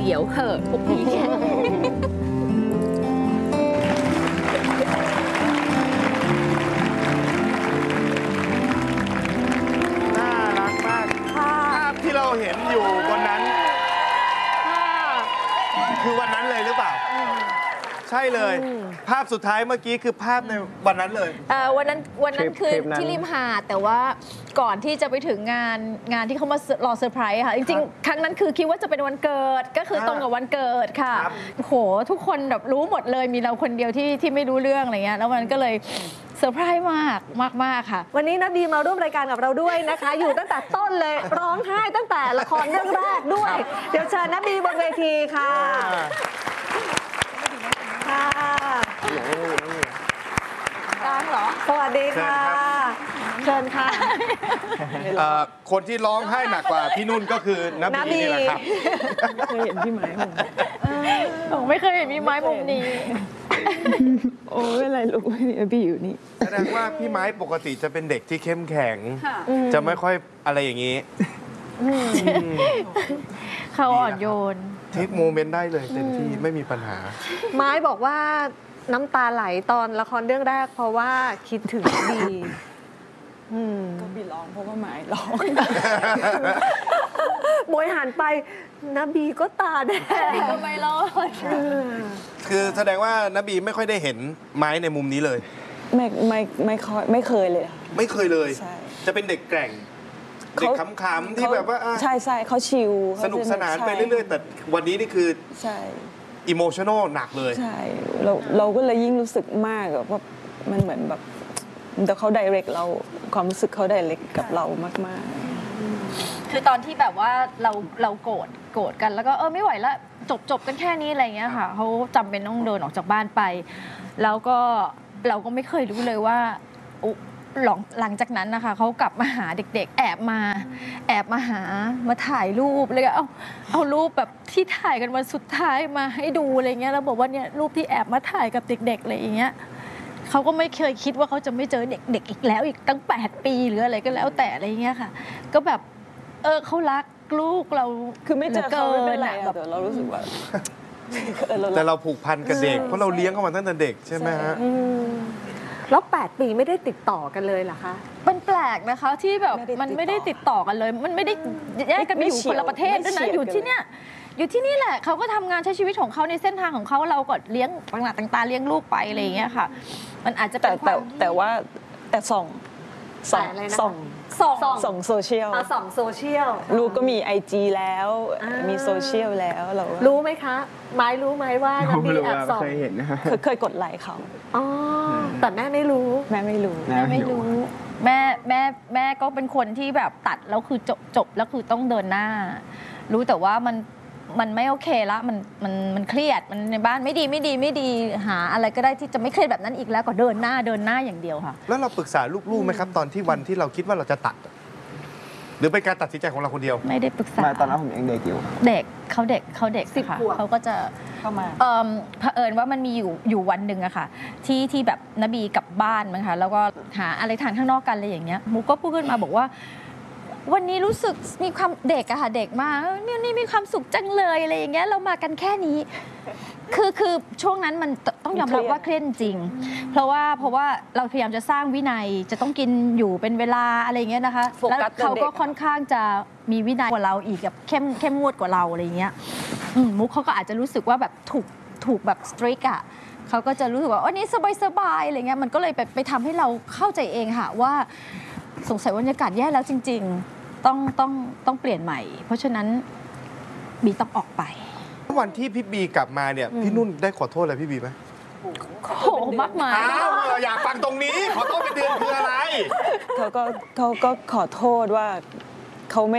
เดี๋ยวเหอะพวกพี่เนี่ยน่ารักมากภาพที่เราเห็นอยู่บนนั้นคือวันนั้นเลยหรือเปล่าใช่เลยภาพสุดท้ายเมื่อกี้คือภาพในวันนั้นเลยวันนั้นคือที่ริมหาดแต่ว่าก่อนที่จะไปถึงงานที่เขามารอเซอร์ไพรส์ค่ะจริงๆครั้งนั้นคือคิดว่าจะเป็นวันเกิดก็คือตรงกับวันเกิดค่ะโหทุกคนแบบรู้หมดเลยมีเราคนเดียวที่ไม่รู้เรื่องอะไรเงี้ยแล้วมันก็เลยเซอร์ไพรส์มากค่ะวันนี้นะบีมาร่วมรายการกับเราด้วยนะคะ อยู่ตั้งแต่ต้นเลยร้องไห้ตั้งแต่ละครเรื่องแรกด้วย เดี๋ยวเชิญนะบีบนเวทีค่ะกลางเหรอสวัสดีค่ะเชิญค่ะคนที่ร้องไห้หนักกว่าพี่นุ่นก็คือน้าบีนี่แหละครับเคยเห็นพี่ไม้ผมไม่เคยเห็นพี่ไม้มุมนี้โอ้ไม่อะไรลูกพี่อยู่นี่แสดงว่าพี่ไม้ปกติจะเป็นเด็กที่เข้มแข็งจะไม่ค่อยอะไรอย่างนี้เขาอ่อนโยนเทคโมเมนต์ได้เลยเต็มที่ไม่มีปัญหาไม้บอกว่าน้ำตาไหลตอนละครเรื่องแรกเพราะว่าคิดถึงบีก็บีร้องเพราะว่าไม้ร้องโมยหันไปนะบีก็ตาแดงก็ไม่รอดคือแสดงว่าน้าบีไม่ค่อยได้เห็นไม้ในมุมนี้เลยไม่เคยเลยไม่เคยเลยจะเป็นเด็กแกร่งเด็กขำๆที่แบบว่าใช่เขาชิลสนุกสนานไปเรื่อยๆแต่วันนี้นี่คือใช่อิโมชันอลหนักเลยใช่เราก็เลยยิ่งรู้สึกมากว่ามันเหมือนแบบแต่เขาไดเรกเราความรู้สึกเขาไดเรกกับเรามากๆคือตอนที่แบบว่าเราโกรธกันแล้วก็ไม่ไหวแล้วจบกันแค่นี้อะไรเงี้ยค่ะเขาจำเป็นต้องเดินออกจากบ้านไปแล้วก็เราก็ไม่เคยรู้เลยว่าหลังจากนั้นนะคะเขากลับมาหาเด็กๆแอบมาหามาถ่ายรูปเลยเอารูปแบบที่ถ่ายกันวันสุดท้ายมาให้ดูอะไรเงี้ยแล้วบอกว่าเนี่ยรูปที่แอบมาถ่ายกับเด็กๆอะไรอย่างเงี้ยเขาก็ไม่เคยคิดว่าเขาจะไม่เจอเด็กๆอีกแล้วอีกตั้ง8 ปีหรืออะไรก็แล้วแต่อะไรเงี้ยค่ะก็แบบเขารักลูกเราคือไม่เจอเขาไม่เป็นไรแต่เรารู้สึกว่าแต่เราผูกพันกับเด็กเพราะเราเลี้ยงเขามาตั้งแต่เด็กใช่ไหมฮะแล้ว8 ปีไม่ได้ติดต่อกันเลยเหรอคะมันแปลกนะคะที่แบบมันไม่ได้ติดต่อกันเลยมันไม่ได้แยกกันไปอยู่คนละประเทศด้วยนะอยู่ที่นี่แหละเขาก็ทำงานใช้ชีวิตของเขาในเส้นทางของเขาเราก็เลี้ยงต่างๆเลี้ยงลูกไปอะไรอย่างเงี้ยค่ะมันอาจจะเป็นแต่ว่าส่องโซเชียลส่องโซเชียลลูกก็มี IG แล้วมีโซเชียลแล้วเรารู้ไหมคะไม้รู้ไหมว่าน้ำบีแอบส่องเคยเห็นนะเคยกดไลค์เขาแต่แม่ไม่รู้แม่ก็เป็นคนที่แบบตัดแล้วคือจบแล้วคือต้องเดินหน้ารู้แต่ว่ามันไม่โอเคละมันเครียดมันในบ้านไม่ดีหาอะไรก็ได้ที่จะไม่เครียดแบบนั้นอีกแล้วก็เดินหน้าอย่างเดียวค่ะแล้วเราปรึกษาลูกๆไหมครับตอนที่วันที่เราคิดว่าเราจะตัดหรือเป็นการตัดสินใจของเราคนเดียวไม่ได้ปรึกษาตอนนั้นผมยังเด็กอยู่เด็กเขา10 ขวบเขาก็จะเข้ามาเผอิญว่ามันมีอยู่วันหนึ่งอะค่ะที่แบบนบีกลับบ้านมั้งคะแล้วก็หาอะไรทานข้างนอกกันอะไรอย่างเงี้ยมุกก็พูดขึ้นมาบอกว่าวันนี้รู้สึกมีความเด็กอะค่ะเด็กมากนี่มีความสุขจังเลยอะไรอย่างเงี้ยเรามากันแค่นี้คือช่วงนั้นมันต้องยอมรับว่าเครียดจริงเพราะว่าเราพยายามจะสร้างวินัยจะต้องกินอยู่เป็นเวลาอะไรอย่างเงี้ยนะคะแล้วเขาก็ค่อนข้างจะมีวินัยกว่าเราอีกแบบเข้มงวดกว่าเราอะไรอย่างเงี้ยมุกเขาก็อาจจะรู้สึกว่าแบบถูกแบบสตริกอะเขาก็จะรู้สึกว่าอันนี้สบายอะไรเงี้ยมันก็เลยไปทำให้เราเข้าใจเองค่ะว่าสงสัยบรรยากาศแย่แล้วจริงๆต้องเปลี่ยนใหม่เพราะฉะนั้นบีต้องออกไปวันที่พี่บีกลับมาเนี่ยพี่นุ่นได้ขอโทษอะไรพี่บีไหมโอ้โหมากมายอยากฟังตรงนี้ขอโทษเป็นเดือนคืออะไรเขาก็ขอโทษว่าเขาไม่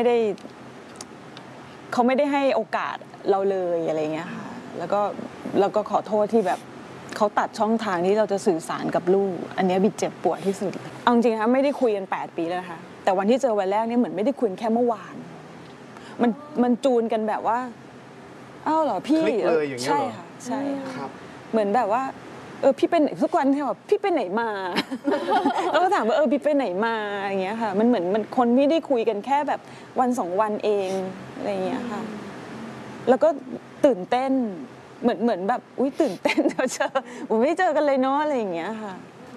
ได้ให้โอกาสเราเลยอะไรเงี้ยค่ะแล้วก็ขอโทษที่แบบเขาตัดช่องทางที่เราจะสื่อสารกับลูกอันนี้บีเจ็บปวดที่สุดเอาจริงๆนะไม่ได้คุยกัน8 ปีแล้วนะคะแต่วันที่เจอวันแรกนี่เหมือนไม่ได้คุยแค่เมื่อวานมันจูนกันแบบว่าอ้าวเหรอพี่ใช่ค่ะใช่ค่ะเหมือนแบบว่าพี่เป็นทุกวันที่แบบพี่ไปไหนมาแล้วก็ถามว่าพี่ไปไหนมาอย่างเงี้ยค่ะมันเหมือนมันคนไม่ได้คุยกันแค่แบบวัน2 วันเองอะไรอย่างเงี้ยค่ะแล้วก็ตื่นเต้นเหมือนแบบอุ้ยตื่นเต้นเราเจอไม่เจอกันเลยเนาะอะไรอย่างเงี้ยค่ะ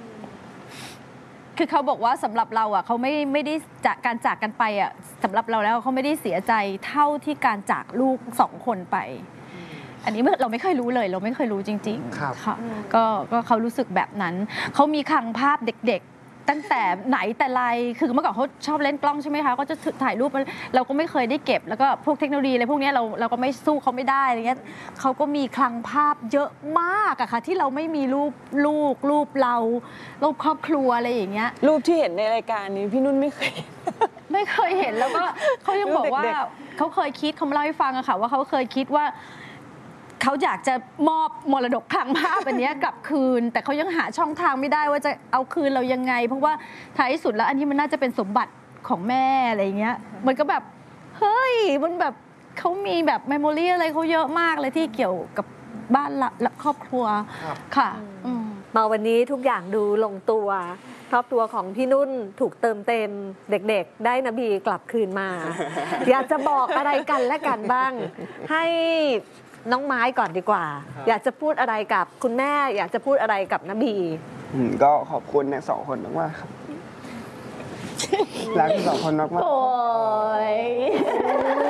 คือเขาบอกว่าสำหรับเราอ่ะเขาไม่ได้จากการจากกันไปอ่ะสำหรับเราแล้วเขาไม่ได้เสียใจเท่าที่การจากลูก2 คนไป อันนี้เราไม่เคยรู้เลยเราไม่เคยรู้จริงครับๆค่ะก็เขารู้สึกแบบนั้นเขามีคลังภาพเด็กๆ ตั้งแต่ไหนแต่ไรคือเมื่อก่อนเขาชอบเล่นกล้องใช่ไหมคะก็จะถ่ายรูปเราก็ไม่เคยได้เก็บแล้วก็พวกเทคโนโลยีอะไรพวกนี้เราก็ไม่สู้เขาไม่ได้อะไรเงี้ยเขาก็มีคลังภาพเยอะมากอะค่ะที่เราไม่มีรูปรูปเรารูปครอบครัวอะไรอย่างเงี้ยรูปที่เห็นในรายการนี้พี่นุ่นไม่เคยไม่เคยเห็นแล้วก็เขายังบอกว่าเด็กเขาเคยคิดเขามาเล่าให้ฟังอะค่ะว่าเขาเคยคิดว่าเขาอยากจะมอบมรดกคลังภาพอันเนี้ยกลับคืน แต่เขายังหาช่องทางไม่ได้ว่าจะเอาคืนเรายังไง เพราะว่าท้ายที่สุดแล้วอันนี้มันน่าจะเป็นสมบัติของแม่อะไรเงี้ยมันก็แบบเฮ้ยมันแบบเขามีแบบเมมโมรีอะไรเขาเยอะมากเลยที่เกี่ยวกับบ้านและครอบครัวครับค่ะมาวันนี้ทุกอย่างดูลงตัวครอบครัวของพี่นุ่นถูกเติมเต็มเด็กๆ ได้นบีกลับคืนมา อยากจะบอกอะไรกันและกันบ้าง ให้น้องไม้ก่อนดีกว่า อยากจะพูดอะไรกับคุณแม่ อยากจะพูดอะไรกับนบีก็ขอบคุณทั้ง2 คนมากๆครับ รักทั้ง2 คนมากๆโอ้ย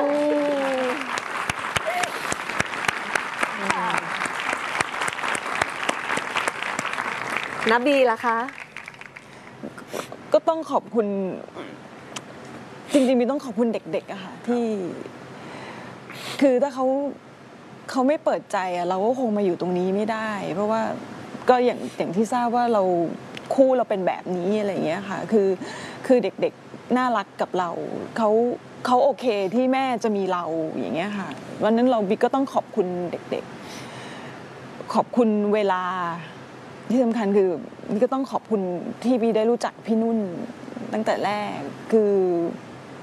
นบีล่ะคะก็ต้องขอบคุณจริงๆมีต้องขอบคุณเด็กๆอะค่ะที่คือถ้าเขาไม่เปิดใจอะเราก็คงมาอยู่ตรงนี้ไม่ได้ เพราะว่าก็อย่างที่ทราบว่าเราคู่เราเป็นแบบนี้อะไรอย่างเงี้ยค่ะคือเด็กๆน่ารักกับเราเขาโอเคที่แม่จะมีเราอย่างเงี้ยค่ะวันนั้นเราบิ๊กก็ต้องขอบคุณเด็กๆขอบคุณเวลาที่สำคัญคือบิ๊กก็ต้องขอบคุณที่บิ๊กได้รู้จักพี่นุ่นตั้งแต่แรกคือ